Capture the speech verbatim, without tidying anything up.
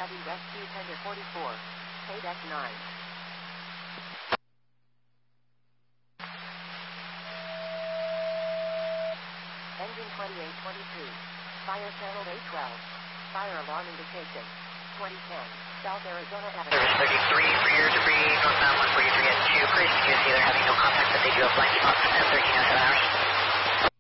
Heavy Rescue Tender forty-four. Paydeck nine. Engine twenty-eight twenty-two. Fire channel eight twelve. Fire alarm indication. twenty ten. South Arizona Avenue. Service thirty-three for your debris, northbound one forty-three at two. Cruise, you can see they're having no contact, but they do have blind spots at thirteen and a half hours.